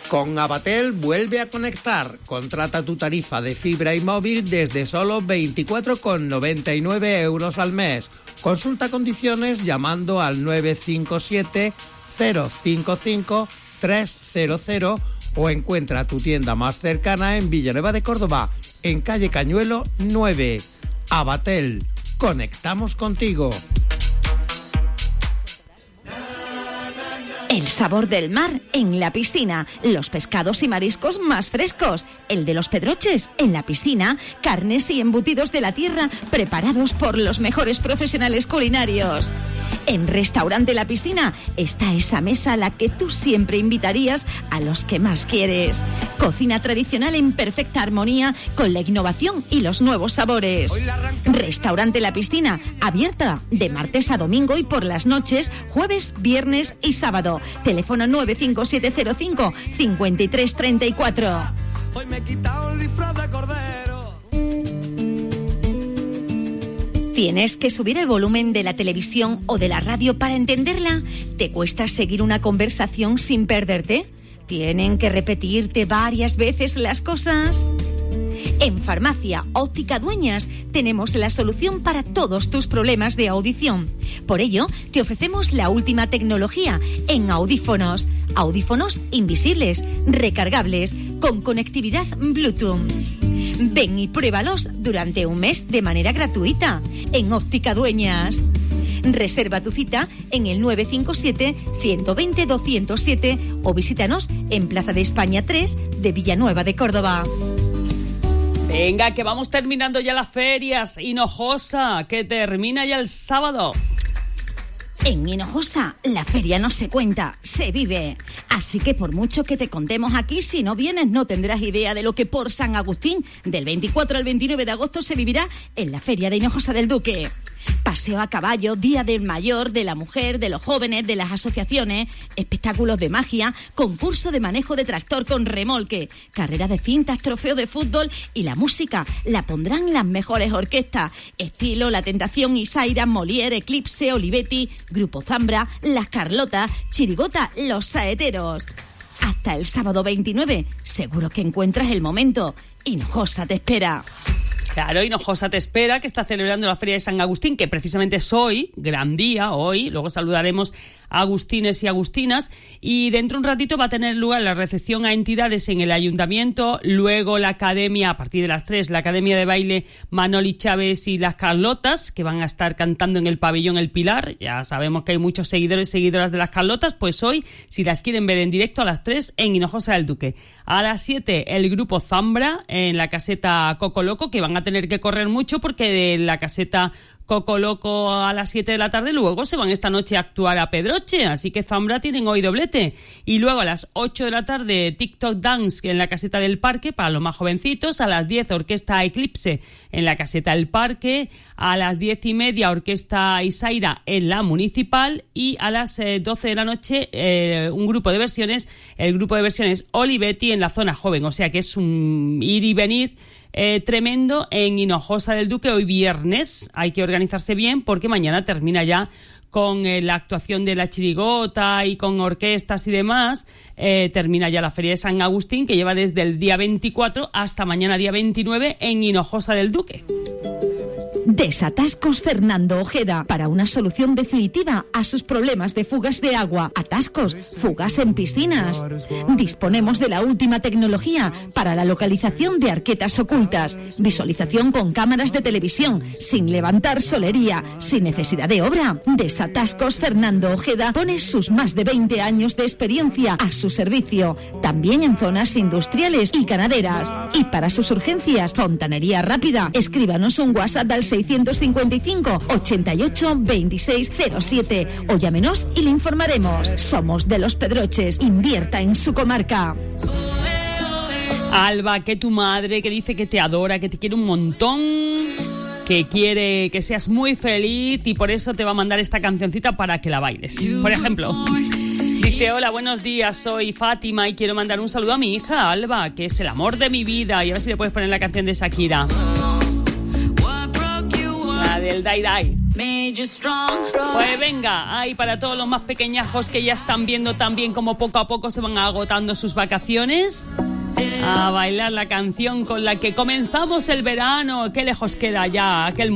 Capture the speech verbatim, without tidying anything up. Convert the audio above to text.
Con Abatel vuelve a conectar. Contrata tu tarifa de fibra y móvil desde solo veinticuatro con noventa y nueve euros al mes. Consulta condiciones llamando al nueve cinco siete cero cinco cinco tres cero cero o encuentra tu tienda más cercana en Villanueva de Córdoba, en calle Cañuelo nueve. Abatel, conectamos contigo. El sabor del mar en la piscina, los pescados y mariscos más frescos, el de los pedroches en la piscina, carnes y embutidos de la tierra preparados por los mejores profesionales culinarios. En Restaurante La Piscina está esa mesa a la que tú siempre invitarías a los que más quieres. Cocina tradicional en perfecta armonía con la innovación y los nuevos sabores. Restaurante La Piscina, abierta de martes a domingo y por las noches, jueves, viernes y sábado. Teléfono nueve cinco siete cero cinco cinco tres tres cuatro. Hoy me he quitado el disfraz de cordero. ¿Tienes que subir el volumen de la televisión o de la radio para entenderla? ¿Te cuesta seguir una conversación sin perderte? ¿Tienen que repetirte varias veces las cosas? En Farmacia Óptica Dueñas tenemos la solución para todos tus problemas de audición. Por ello, te ofrecemos la última tecnología en audífonos. Audífonos invisibles, recargables, con conectividad Bluetooth. Ven y pruébalos durante un mes de manera gratuita en Óptica Dueñas. Reserva tu cita en el nueve cinco siete uno dos cero dos cero siete o visítanos en Plaza de España tres de Villanueva de Córdoba. Venga, que vamos terminando ya las ferias. Hinojosa, que termina ya el sábado. En Hinojosa, la feria no se cuenta, se vive. Así que por mucho que te contemos aquí, si no vienes no tendrás idea de lo que por San Agustín, del veinticuatro al veintinueve de agosto, se vivirá en la feria de Hinojosa del Duque. Paseo a caballo, Día del Mayor, de la Mujer, de los jóvenes, de las asociaciones, espectáculos de magia, concurso de manejo de tractor con remolque, carrera de cintas, trofeo de fútbol y la música la pondrán las mejores orquestas. Estilo, La Tentación, Isaira, Molière, Eclipse, Olivetti, Grupo Zambra, Las Carlotas, Chirigota, Los Saeteros. Hasta el sábado veintinueve, seguro que encuentras el momento. Hinojosa te espera. Claro, Hinojosa te espera, que está celebrando la Feria de San Agustín, que precisamente es hoy, gran día, hoy. Luego saludaremos a agustines y agustinas. Y dentro de un ratito va a tener lugar la recepción a entidades en el Ayuntamiento. Luego la Academia, a partir de las tres, la Academia de Baile Manoli Chávez y Las Carlotas, que van a estar cantando en el Pabellón El Pilar. Ya sabemos que hay muchos seguidores y seguidoras de Las Carlotas. Pues hoy, si las quieren ver en directo, a las tres en Hinojosa del Duque. A las siete, el Grupo Zambra en la caseta Coco Loco, que van a tener que correr mucho porque de la caseta Coco Loco a las siete de la tarde luego se van esta noche a actuar a Pedroche, así que Zambra tienen hoy doblete. Y luego a las ocho de la tarde TikTok Dance en la caseta del Parque para los más jovencitos. A las diez Orquesta Eclipse en la caseta del Parque. A las diez y media Orquesta Isaira en la Municipal. Y a las eh, doce de la noche eh, un grupo de versiones, el grupo de versiones Olivetti en la zona joven. O sea que es un ir y venir Eh, tremendo en Hinojosa del Duque hoy viernes. Hay que organizarse bien porque mañana termina ya con eh, la actuación de la chirigota y con orquestas y demás. Eh, termina ya la Feria de San Agustín, que lleva desde el día veinticuatro hasta mañana día veintinueve en Hinojosa del Duque. Desatascos Fernando Ojeda, para una solución definitiva a sus problemas de fugas de agua, atascos, fugas en piscinas. Disponemos de la última tecnología para la localización de arquetas ocultas, visualización con cámaras de televisión, sin levantar solería, sin necesidad de obra. Desatascos Fernando Ojeda pone sus más de veinte años de experiencia a su servicio, también en zonas industriales y ganaderas. Y para sus urgencias, fontanería rápida. Escríbanos un WhatsApp al seiscientos cincuenta y cinco, ochenta y ocho, veintiséis cero siete o llámenos y le informaremos. Somos de Los Pedroches, invierta en su comarca. Alba, que tu madre, que dice que te adora, que te quiere un montón, que quiere que seas muy feliz y por eso te va a mandar esta cancioncita para que la bailes. Por ejemplo, dice: hola, buenos días, soy Fátima y quiero mandar un saludo a mi hija Alba, que es el amor de mi vida. Y a ver si le puedes poner la canción de Shakira, la del Dai Dai. Pues venga, ahí para todos los más pequeñajos que ya están viendo también como poco a poco se van agotando sus vacaciones, a bailar la canción con la que comenzamos el verano. Qué lejos queda ya aquel